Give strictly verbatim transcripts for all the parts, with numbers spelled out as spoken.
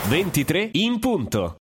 ventitré in punto.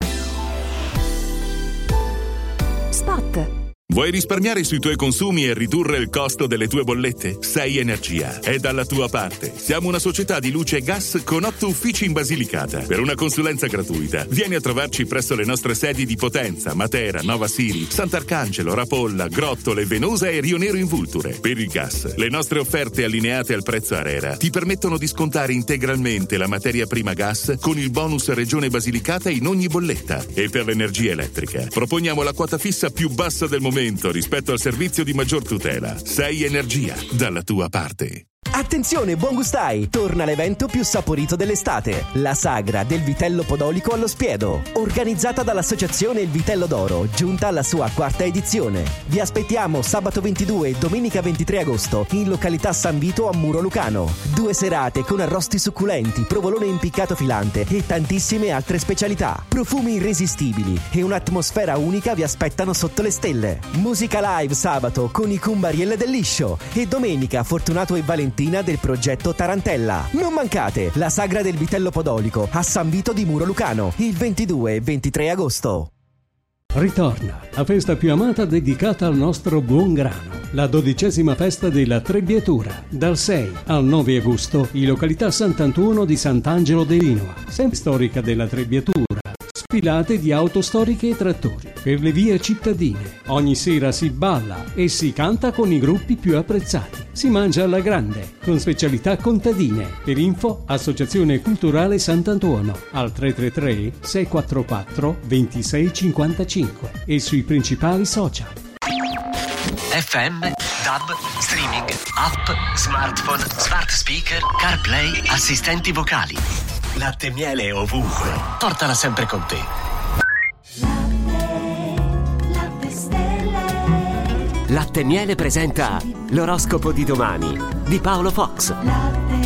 Spot. Vuoi risparmiare sui tuoi consumi e ridurre il costo delle tue bollette? sei Energia è dalla tua parte. Siamo una società di luce e gas con otto uffici in Basilicata. Per una consulenza gratuita, vieni a trovarci presso le nostre sedi di Potenza, Matera, Nova Siri, Sant'Arcangelo, Rapolla, Grottole, Venosa e Rio Nero in Vulture. Per il gas, le nostre offerte allineate al prezzo ARERA ti permettono di scontare integralmente la materia prima gas con il bonus Regione Basilicata in ogni bolletta. E per l'energia elettrica, proponiamo la quota fissa più bassa del momento rispetto al servizio di maggior tutela. sei Energia, dalla tua parte. Attenzione, buon gustai! Torna l'evento più saporito dell'estate, la sagra del vitello podolico allo Spiedo, organizzata dall'associazione Il Vitello d'Oro, giunta alla sua quarta edizione. Vi aspettiamo sabato ventidue e domenica ventitré agosto in località San Vito a Muro Lucano. Due serate con arrosti succulenti, provolone impiccato filante e tantissime altre specialità. Profumi irresistibili e un'atmosfera unica vi aspettano sotto le stelle. Musica live sabato con i Cumbarielle del Liscio e domenica Fortunato e Valentina del progetto Tarantella. Non mancate la sagra del vitello podolico a San Vito di Muro Lucano il ventidue e ventitré agosto. Ritorna la festa più amata dedicata al nostro buon grano, la dodicesima festa della Trebbiatura, dal sei al nove agosto in località Sant'Antuono di Sant'Angelo de Linoa, sempre storica della Trebbiatura. Sfilate di auto storiche e trattori per le vie cittadine. Ogni sera si balla e si canta con i gruppi più apprezzati. Si mangia alla grande con specialità contadine. Per info Associazione Culturale Sant'Antuono al tre tre tre sei quattro quattro due sei cinque cinque e sui principali social. F M, D A B, streaming, app, smartphone, smart speaker, CarPlay, assistenti vocali. Latte e miele ovunque. Portala sempre con te. Latte, latte stelle. Latte e miele presenta l'oroscopo di domani di Paolo Fox. Latte.